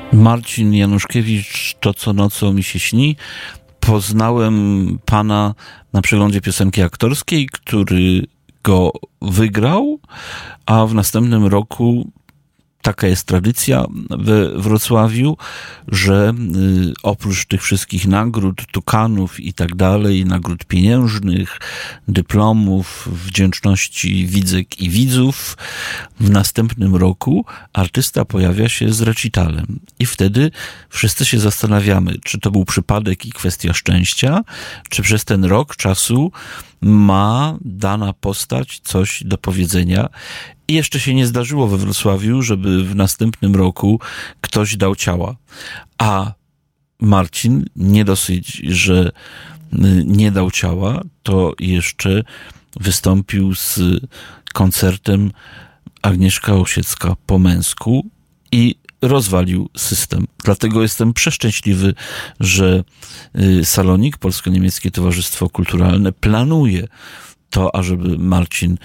Marcin Januszkiewicz, To co nocą mi się śni. Poznałem pana na przeglądzie piosenki aktorskiej, który go wygrał, a w następnym roku taka jest tradycja we Wrocławiu, że oprócz tych wszystkich nagród, tukanów i tak dalej, nagród pieniężnych, dyplomów, wdzięczności widzek i widzów, w następnym roku artysta pojawia się z recitalem. I wtedy wszyscy się zastanawiamy, czy to był przypadek i kwestia szczęścia, czy przez ten rok czasu ma dana postać coś do powiedzenia. I jeszcze się nie zdarzyło we Wrocławiu, żeby w następnym roku ktoś dał ciała. A Marcin nie dosyć, że nie dał ciała, to jeszcze wystąpił z koncertem Agnieszka Osiecka po męsku i rozwalił system. Dlatego jestem przeszczęśliwy, że Salonik, Polsko-Niemieckie Towarzystwo Kulturalne, planuje to, ażeby Marcin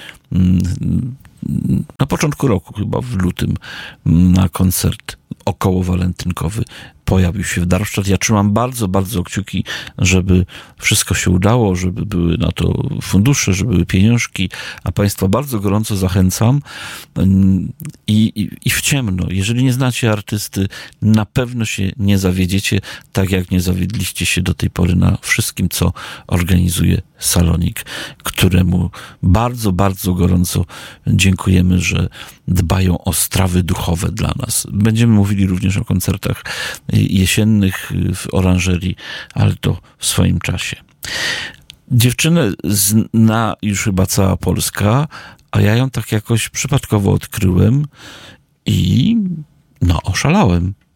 na początku roku, chyba w lutym, na koncert okołowalentynkowy pojawił się w Darmstadt. Ja trzymam bardzo, bardzo kciuki, żeby wszystko się udało, żeby były na to fundusze, żeby były pieniążki, a Państwa bardzo gorąco zachęcam i w ciemno. Jeżeli nie znacie artysty, na pewno się nie zawiedziecie, tak jak nie zawiedliście się do tej pory na wszystkim, co organizuje Salonik, któremu bardzo, bardzo gorąco dziękujemy, że dbają o strawy duchowe dla nas. Będziemy mówili również o koncertach jesiennych w oranżerii, ale to w swoim czasie. Dziewczynę zna już chyba cała Polska, a ja ją tak jakoś przypadkowo odkryłem i oszalałem.